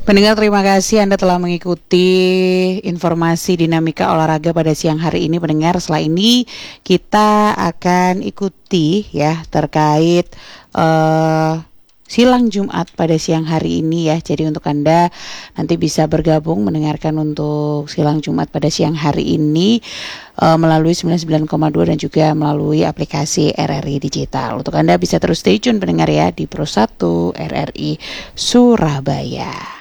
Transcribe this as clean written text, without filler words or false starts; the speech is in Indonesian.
Pendengar, terima kasih Anda telah mengikuti informasi dinamika olahraga pada siang hari ini. Pendengar, setelah ini kita akan ikuti ya terkait silang Jumat pada siang hari ini ya. Jadi untuk Anda nanti bisa bergabung mendengarkan untuk silang Jumat pada siang hari ini melalui 99,2 dan juga melalui aplikasi RRI Digital. Untuk Anda bisa terus stay tune pendengar ya di Pro 1 RRI Surabaya.